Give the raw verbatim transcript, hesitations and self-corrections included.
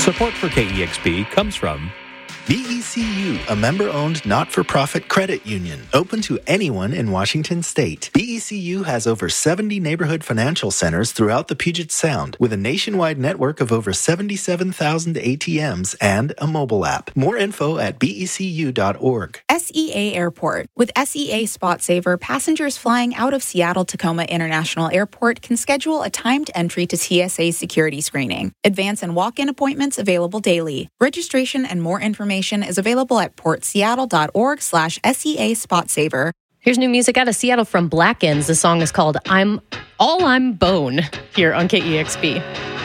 Support for K E X P comes from B E C U, a member-owned not-for-profit credit union, open to anyone in Washington state. B E C U has over seventy neighborhood financial centers throughout the Puget Sound, with a nationwide network of over seventy-seven thousand A T Ms and a mobile app. More info at B E C U dot org. S E A Airport. With S E A Spot Saver, passengers flying out of Seattle-Tacoma International Airport can schedule a timed entry to T S A security screening. Advance and walk-in appointments available daily. Registration and more information is available at portseattle.org slash SEA Spot Saver. Here's new music out of Seattle from Blackens. The song is called I'm All I'm Bone here on K E X P.